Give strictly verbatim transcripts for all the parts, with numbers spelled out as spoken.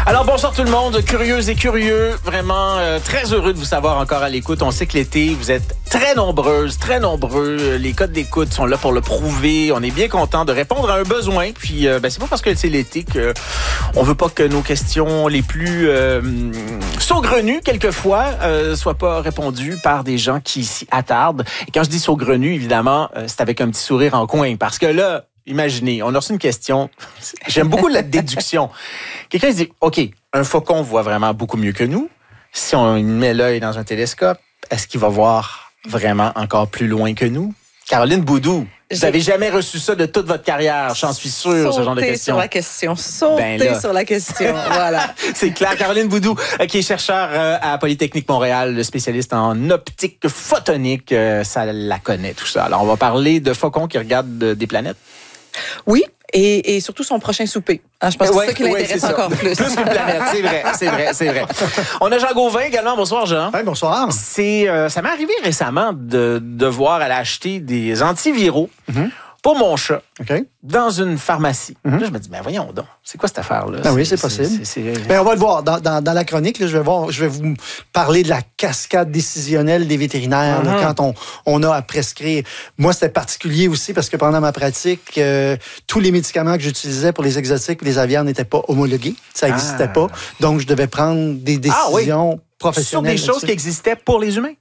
Alors bonsoir tout le monde, curieux et curieux, vraiment euh, très heureux de vous savoir encore à l'écoute. On sait que l'été, vous êtes très nombreuses, très nombreux. Les codes d'écoute sont là pour le prouver. On est bien content de répondre à un besoin. Puis euh, ben, c'est pas parce que c'est l'été que on veut pas que nos questions les plus euh, saugrenues quelquefois euh, soient pas répondues par des gens qui s'y attardent. Et quand je dis saugrenues, évidemment, euh, c'est avec un petit sourire en coin, parce que là, imaginez, on a reçu une question. J'aime beaucoup la déduction. Quelqu'un se dit, OK, un faucon voit vraiment beaucoup mieux que nous. Si on met l'œil dans un télescope, est-ce qu'il va voir vraiment encore plus loin que nous? Caroline Boudou, vous n'avez jamais reçu ça de toute votre carrière, j'en suis sûre, ce genre de question. Sauter sur la question, sauter ben sur la question, voilà. C'est clair. Caroline Boudou, qui est chercheure à Polytechnique Montréal, spécialiste en optique photonique, ça la connaît tout ça. Alors, on va parler de faucons qui regardent des planètes. Oui, et, et surtout son prochain souper. Ah, je pense que ouais, c'est ça qui ouais, l'intéresse encore plus. Plus qu'une planète, c'est vrai, c'est vrai, c'est vrai. On a Jean Gauvin également. Bonsoir, Jean. Oui, bonsoir. C'est, euh, ça m'est arrivé récemment de devoir aller acheter des antiviraux mm-hmm. pour mon chat okay. dans une pharmacie. Mm-hmm. Là, je me dis, ben voyons donc, c'est quoi cette affaire-là? Ben oui, c'est possible. C'est, c'est, c'est... Ben, on va le voir. Dans, dans, dans la chronique, là, je, vais voir, je vais vous parler de la cascade décisionnelle des vétérinaires mm-hmm. là, quand on, on a à prescrire. Moi, c'était particulier aussi parce que pendant ma pratique, euh, tous les médicaments que j'utilisais pour les exotiques et les aviaires n'étaient pas homologués. Ça n'existait ah. pas. Donc, je devais prendre des décisions ah, oui. professionnelles. Sur des choses qui existaient pour les humains?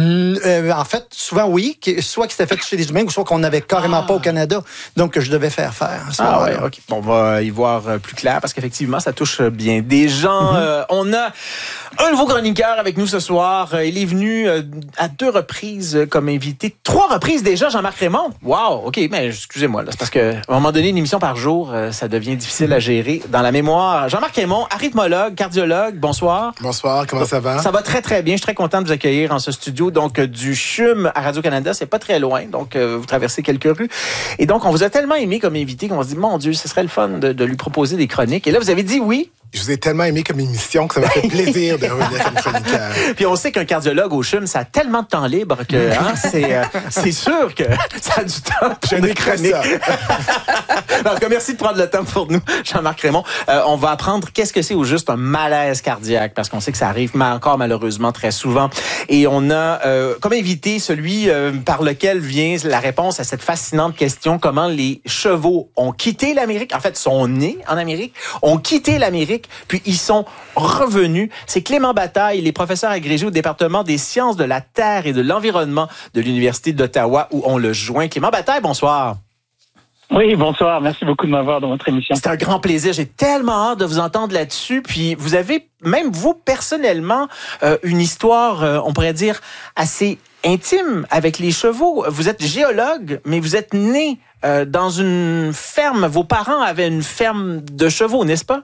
Euh, en fait, souvent, oui. Soit que c'était fait chez les humains, ou soit qu'on n'avait carrément ah. pas au Canada. Donc, que je devais faire faire. À ce ah ouais, OK. Bon, on va y voir plus clair, parce qu'effectivement, ça touche bien des gens. Mm-hmm. Euh, on a un nouveau chroniqueur avec nous ce soir. Il est venu à deux reprises comme invité. Trois reprises déjà, Jean-Marc Raymond. Wow, OK. Mais excusez-moi, là, c'est parce qu'à un moment donné, une émission par jour, ça devient difficile à gérer dans la mémoire. Jean-Marc Raymond, arythmologue, cardiologue. Bonsoir. Bonsoir, comment ça va? Ça va très, très bien. Je suis très content de vous accueillir en ce studio. Donc, du C H U M à Radio-Canada, c'est pas très loin. Donc, euh, vous traversez quelques rues. Et donc, on vous a tellement aimé comme invité qu'on se dit, mon Dieu, ce serait le fun de, de lui proposer des chroniques. Et là, vous avez dit oui. Je vous ai tellement aimé comme émission que ça m'a fait plaisir de revenir comme chroniqueur. Puis on sait qu'un cardiologue au C H U M, ça a tellement de temps libre que hein, c'est, euh, c'est sûr que ça a du temps pour des chroniques. En tout cas, merci de prendre le temps pour nous, Jean-Marc Raymond. Euh, on va apprendre qu'est-ce que c'est au juste un malaise cardiaque, parce qu'on sait que ça arrive mais encore malheureusement très souvent. Et on a euh, comme invité celui euh, par lequel vient la réponse à cette fascinante question, comment les chevaux ont quitté l'Amérique, en fait sont nés en Amérique, ont quitté l'Amérique, puis ils sont revenus. C'est Clément Bataille, il est professeur agrégé au département des sciences de la Terre et de l'environnement de l'Université d'Ottawa, où on le joint. Clément Bataille, bonsoir. Oui, bonsoir. Merci beaucoup de m'avoir dans votre émission. C'est un grand plaisir. J'ai tellement hâte de vous entendre là-dessus. Puis vous avez, même vous, personnellement, euh, une histoire, euh, on pourrait dire, assez intime avec les chevaux. Vous êtes géologue, mais vous êtes né euh, dans une ferme. Vos parents avaient une ferme de chevaux, n'est-ce pas?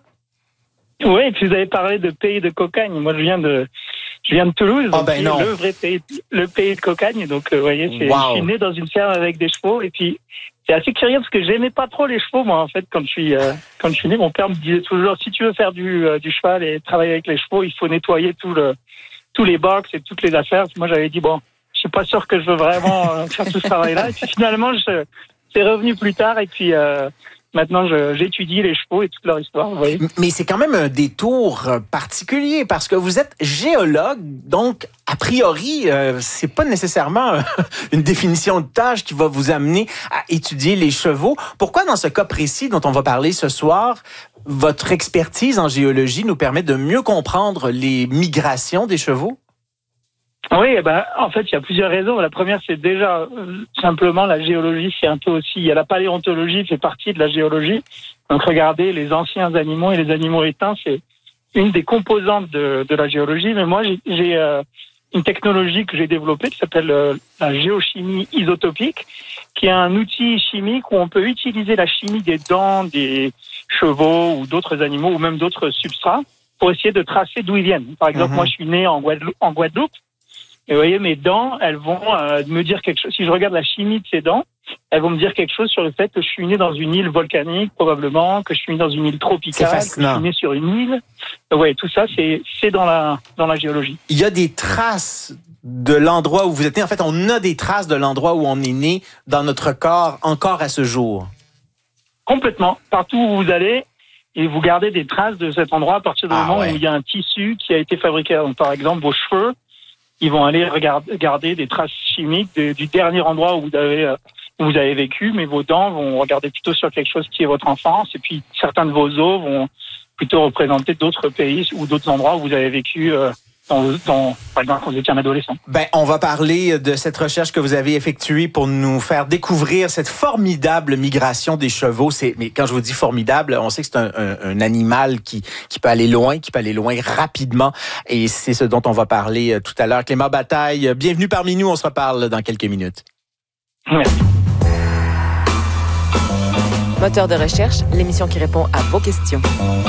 Oui, et puis vous avez parlé de pays de cocagne. Moi, je viens de... Je viens de Toulouse, oh ben non. le vrai pays, le pays de cocagne. Donc, euh, vous voyez, c'est, wow. je suis né dans une ferme avec des chevaux. Et puis, c'est assez curieux parce que j'aimais pas trop les chevaux, moi, en fait, quand je suis, euh, quand je suis né. Mon père me disait toujours, si tu veux faire du, euh, du cheval et travailler avec les chevaux, il faut nettoyer tout le, tous les box et toutes les affaires. Moi, j'avais dit, bon, je suis pas sûr que je veux vraiment euh, faire tout ce travail-là. Et puis, finalement, je, c'est revenu plus tard. Et puis, euh, maintenant, je, j'étudie les chevaux et toute leur histoire. Vous voyez. Mais c'est quand même un détour particulier parce que vous êtes géologue, donc a priori, euh, c'est pas nécessairement une définition de tâche qui va vous amener à étudier les chevaux. Pourquoi, dans ce cas précis dont on va parler ce soir, votre expertise en géologie nous permet de mieux comprendre les migrations des chevaux? Oui, eh ben, en fait, il y a plusieurs raisons. La première, c'est déjà euh, simplement la géologie, c'est un peu aussi... Il y a la paléontologie qui fait partie de la géologie. Donc, regardez, les anciens animaux et les animaux éteints, c'est une des composantes de, de la géologie. Mais moi, j'ai, j'ai euh, une technologie que j'ai développée qui s'appelle euh, la géochimie isotopique, qui est un outil chimique où on peut utiliser la chimie des dents des chevaux ou d'autres animaux ou même d'autres substrats pour essayer de tracer d'où ils viennent. Par exemple, mm-hmm. moi, je suis né en Guadeloupe, en Guadeloupe. Et vous voyez, mes dents, elles vont euh, me dire quelque chose. Si je regarde la chimie de ces dents, elles vont me dire quelque chose sur le fait que je suis né dans une île volcanique, probablement, que je suis né dans une île tropicale, que je suis né sur une île. Ouais, tout ça, c'est, c'est dans la, dans la géologie. Il y a des traces de l'endroit où vous êtes né. En fait, on a des traces de l'endroit où on est né dans notre corps encore à ce jour. Complètement. Partout où vous allez, et vous gardez des traces de cet endroit à partir du Ah, moment ouais. où il y a un tissu qui a été fabriqué. Donc, par exemple, vos cheveux, ils vont aller regarder, garder des traces chimiques de, du dernier endroit où vous avez, euh, où vous avez vécu, mais vos dents vont regarder plutôt sur quelque chose qui est votre enfance, et puis certains de vos os vont plutôt représenter d'autres pays ou d'autres endroits où vous avez vécu, euh, dans, dans, par exemple, quand vous étiez un adolescent. Ben, on va parler de cette recherche que vous avez effectuée pour nous faire découvrir cette formidable migration des chevaux. C'est, mais quand je vous dis formidable, on sait que c'est un, un, un animal qui, qui peut aller loin, qui peut aller loin rapidement. Et c'est ce dont on va parler tout à l'heure. Clément Bataille, bienvenue parmi nous. On se reparle dans quelques minutes. Merci. Moteur de recherche, l'émission qui répond à vos questions.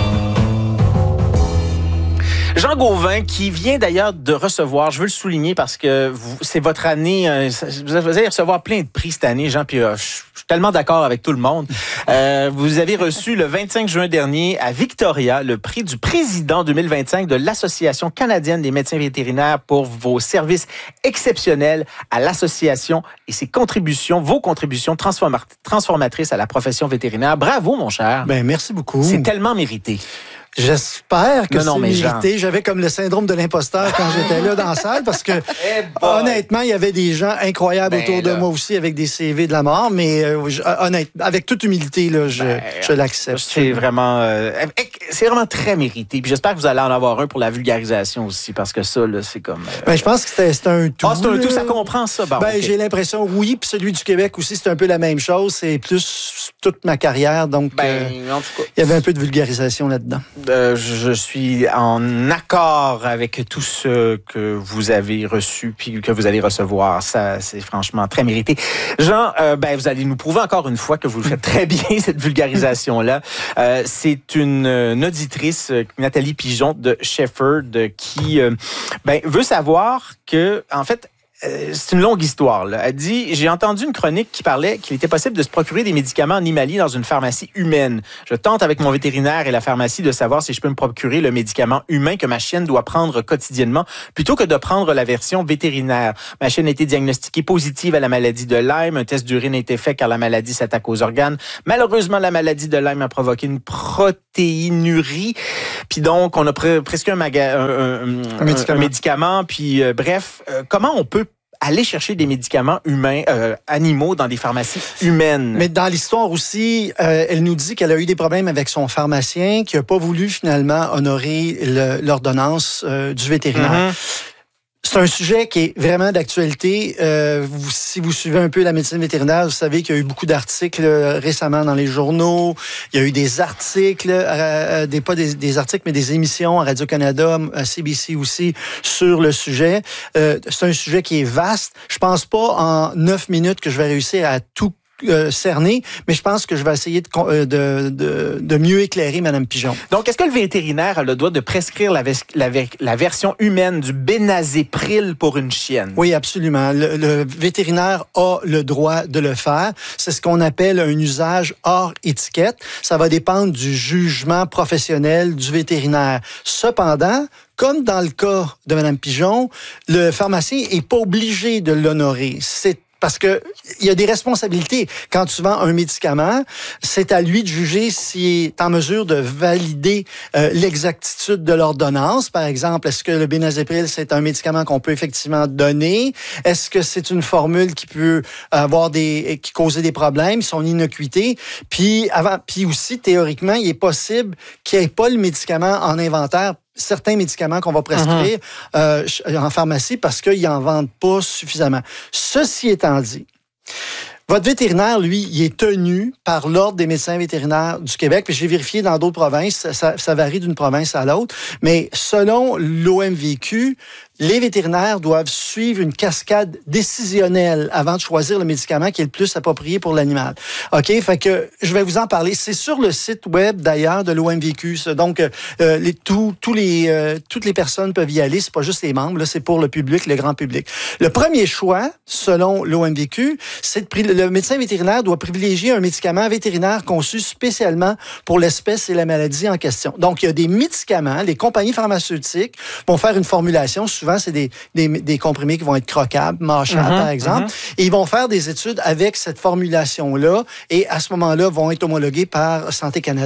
Jean Gauvin, qui vient d'ailleurs de recevoir, je veux le souligner parce que vous, c'est votre année, euh, vous allez recevoir plein de prix cette année, Jean, puis euh, je suis tellement d'accord avec tout le monde. Euh, vous avez reçu le vingt-cinq juin dernier à Victoria le prix du président deux mille vingt-cinq de l'Association canadienne des médecins vétérinaires pour vos services exceptionnels à l'association et ses contributions, vos contributions transforma- transformatrices à la profession vétérinaire. Bravo, mon cher. Ben, merci beaucoup. C'est tellement mérité. J'espère que Non, non, c'est mais mérité. Jean. J'avais comme le syndrome de l'imposteur quand j'étais là dans la salle parce que, honnêtement, il y avait des gens incroyables Ben autour de là. moi aussi avec des C V de la mort, mais euh, je- honnêtement, avec toute humilité, là, je, Ben, je l'accepte. C'est vraiment, euh, c'est vraiment très mérité. Puis j'espère que vous allez en avoir un pour la vulgarisation aussi, parce que ça, là, c'est comme. euh, Ben, je pense que c'était c'était un tout. Ah, c'est un là. tout, ça comprend ça. Bon, Ben, ok. j'ai l'impression, oui, puis celui du Québec aussi, c'est un peu la même chose. C'est plus toute ma carrière, donc Ben, euh, en tout cas, il y avait un peu de vulgarisation là-dedans. euh, je suis en accord avec tout ce que vous avez reçu puis que vous allez recevoir. Ça, c'est franchement très mérité. Jean, euh, ben, vous allez nous prouver encore une fois que vous le faites très bien, cette vulgarisation-là. Euh, c'est une, une auditrice, Nathalie Pigeon de Shefford, qui euh, ben, veut savoir que, en fait, Euh, c'est une longue histoire, là. Elle dit, j'ai entendu une chronique qui parlait qu'il était possible de se procurer des médicaments animaliers dans une pharmacie humaine. Je tente avec mon vétérinaire et la pharmacie de savoir si je peux me procurer le médicament humain que ma chienne doit prendre quotidiennement plutôt que de prendre la version vétérinaire. Ma chienne a été diagnostiquée positive à la maladie de Lyme. Un test d'urine a été fait car la maladie s'attaque aux organes. Malheureusement, la maladie de Lyme a provoqué une protéinurie. Puis donc, on a pre- presque un, maga- un, un, Un médicament. un médicament. Puis euh, bref, euh, comment on peut aller chercher des médicaments humains, euh, animaux dans des pharmacies humaines? Mais dans l'histoire aussi, euh, elle nous dit qu'elle a eu des problèmes avec son pharmacien qui n'a pas voulu finalement honorer le- l'ordonnance euh, du vétérinaire. Mm-hmm. C'est un sujet qui est vraiment d'actualité. Euh, vous, si vous suivez un peu la médecine vétérinaire, vous savez qu'il y a eu beaucoup d'articles euh, récemment dans les journaux. Il y a eu des articles, euh, des, pas des, des articles, mais des émissions à Radio-Canada, à C B C aussi, sur le sujet. Euh, c'est un sujet qui est vaste. Je pense pas en neuf minutes que je vais réussir à tout Euh, cerné, mais je pense que je vais essayer de, euh, de, de, de mieux éclairer Mme Pigeon. Donc, est-ce que le vétérinaire a le droit de prescrire la, ves- la, ver- la version humaine du bénazéprile pour une chienne? Oui, absolument. Le, le vétérinaire a le droit de le faire. C'est ce qu'on appelle un usage hors étiquette. Ça va dépendre du jugement professionnel du vétérinaire. Cependant, comme dans le cas de Mme Pigeon, le pharmacien n'est pas obligé de l'honorer. C'est Parce que il y a des responsabilités. Quand tu vends un médicament, c'est à lui de juger s'il est en mesure de valider euh, l'exactitude de l'ordonnance. Par exemple, est-ce que le bénazéprile, c'est un médicament qu'on peut effectivement donner? Est-ce que c'est une formule qui peut avoir des, qui causer des problèmes, son innocuité? Puis avant, puis aussi, théoriquement, il est possible qu'il n'y ait pas le médicament en inventaire, certains médicaments qu'on va prescrire uh-huh. euh, en pharmacie parce qu'ils n'en vendent pas suffisamment. Ceci étant dit, votre vétérinaire, lui, il est tenu par l'Ordre des médecins vétérinaires du Québec. Puis j'ai vérifié dans d'autres provinces, ça, ça varie d'une province à l'autre. Mais selon l'O M V Q, les vétérinaires doivent suivre une cascade décisionnelle avant de choisir le médicament qui est le plus approprié pour l'animal. OK? Fait que je vais vous en parler. C'est sur le site web, d'ailleurs, de l'O M V Q. Donc, euh, les, tout, tous les, euh, toutes les personnes peuvent y aller. C'est pas juste les membres. Là, c'est pour le public, le grand public. Le premier choix, selon l'O M V Q, c'est de pri- le médecin vétérinaire doit privilégier un médicament vétérinaire conçu spécialement pour l'espèce et la maladie en question. Donc, il y a des médicaments. Les compagnies pharmaceutiques vont faire une formulation. Souvent, c'est des, des, des comprimés qui vont être croquables, mâchables, mm-hmm, par exemple. Mm-hmm. Et ils vont faire des études avec cette formulation-là et à ce moment-là, vont être homologués par Santé Canada.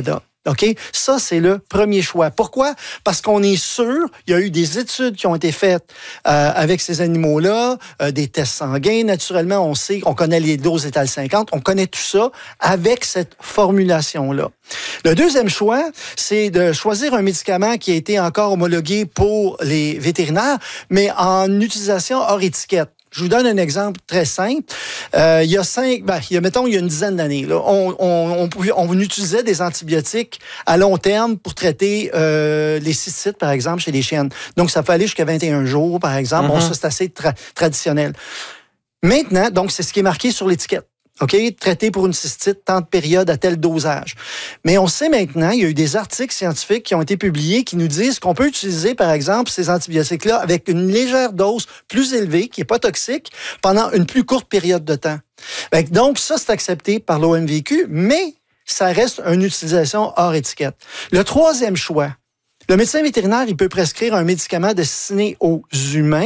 OK? Ça, c'est le premier choix. Pourquoi? Parce qu'on est sûr, il y a eu des études qui ont été faites euh, avec ces animaux-là, euh, des tests sanguins. Naturellement, on sait, on connaît les doses étales cinquante, on connaît tout ça avec cette formulation-là. Le deuxième choix, c'est de choisir un médicament qui a été encore homologué pour les vétérinaires, mais en utilisation hors étiquette. Je vous donne un exemple très simple. Euh, il y a cinq, ben, il y a, mettons, il y a une dizaine d'années, là, on, on, on, on utilisait des antibiotiques à long terme pour traiter euh, les cystites, par exemple, chez les chiennes. Donc, ça peut aller jusqu'à vingt et un jours, par exemple. Mm-hmm. Bon, ça, c'est assez tra- traditionnel. Maintenant, donc, c'est ce qui est marqué sur l'étiquette. OK? Traité pour une cystite, tant de période à tel dosage. Mais on sait maintenant, il y a eu des articles scientifiques qui ont été publiés qui nous disent qu'on peut utiliser, par exemple, ces antibiotiques-là avec une légère dose plus élevée, qui n'est pas toxique, pendant une plus courte période de temps. Donc, ça, c'est accepté par l'O M V Q, mais ça reste une utilisation hors étiquette. Le troisième choix, le médecin vétérinaire, il peut prescrire un médicament destiné aux humains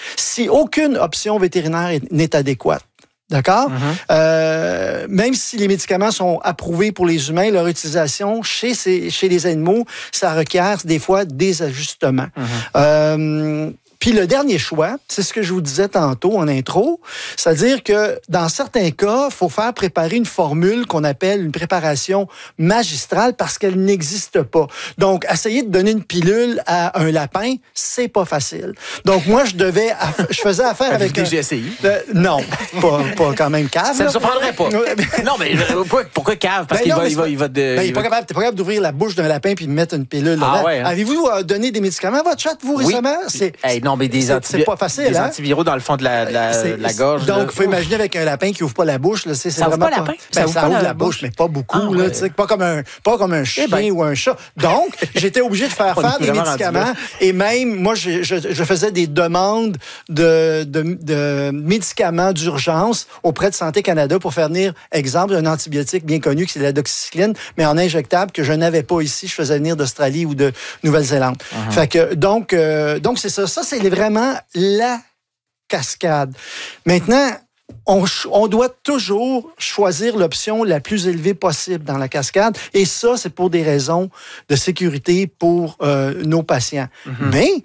si aucune option vétérinaire n'est adéquate. D'accord? Mm-hmm. Euh, même si les médicaments sont approuvés pour les humains, leur utilisation chez, ces, chez les animaux, ça requiert des fois des ajustements. Mm-hmm. Euh, Puis le dernier choix, c'est ce que je vous disais tantôt en intro, c'est-à-dire que dans certains cas, il faut faire préparer une formule qu'on appelle une préparation magistrale parce qu'elle n'existe pas. Donc, essayer de donner une pilule à un lapin, c'est pas facile. Donc, moi, je devais, je faisais affaire avec... Avez-vous déjà essayé? Euh, non, pas, pas quand même cave. Ça ne me surprendrait pas. Non, mais pourquoi, pourquoi cave? Parce ben qu'il non, va, il va, il va de... Ben, il est pas capable, t'es pas capable d'ouvrir la bouche d'un lapin puis de mettre une pilule ah, ouais, hein? Avez-vous euh, donné des médicaments à votre chat, vous, récemment? Oui. C'est... Hey, non, mais des c'est, antibi- c'est pas facile, des hein? antiviraux dans le fond de la, de la, de la gorge. Donc, il faut imaginer avec un lapin qui ouvre pas la bouche. Là, c'est, c'est ça ouvre pas la pas... lapin? Ben, ça, ça ouvre, ouvre la, la bouche, mais pas beaucoup. Ah, là, ouais. Pas comme un, pas comme un chien eh ben. ou un chat. Donc, j'étais obligé de faire faire des médicaments. Et même, moi, je, je, je faisais des demandes de, de, de médicaments d'urgence auprès de Santé Canada pour faire venir, exemple, un antibiotique bien connu, qui c'est la doxycycline, mais en injectable, que je n'avais pas ici. Je faisais venir d'Australie ou de Nouvelle-Zélande. Uh-huh. Fait que, donc, euh, donc, c'est ça. Ça, c'est vraiment la cascade. Maintenant, on, on doit toujours choisir l'option la plus élevée possible dans la cascade. Et ça, c'est pour des raisons de sécurité pour euh, nos patients. Mm-hmm. Mais